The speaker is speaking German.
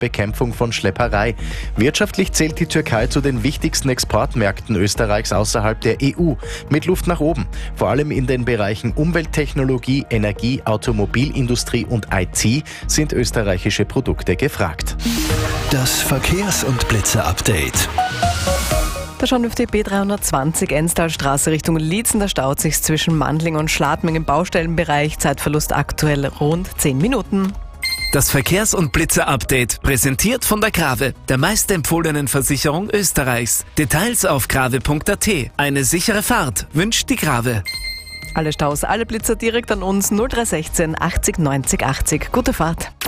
Bekämpfung von Schlepperei. Wirtschaftlich zählt die Türkei zu den wichtigsten Exportmärkten Österreichs außerhalb der EU. Mit Luft nach oben. Vor allem in den Bereichen Umwelttechnologie, Energie, Automobilindustrie und IT sind österreichische Produkte gefragt. Das Verkehrs- und Blitzer-Update. Da schauen wir auf die B320 Enstalstraße Richtung Liezen. Da staut sich zwischen Mandling und Schladming im Baustellenbereich. Zeitverlust aktuell rund 10 Minuten. Das Verkehrs- und Blitzer-Update, präsentiert von der Grave, der meistempfohlenen Versicherung Österreichs. Details auf grave.at. Eine sichere Fahrt wünscht die Grave. Alle Staus, alle Blitzer direkt an uns 0316 80 90 80. Gute Fahrt.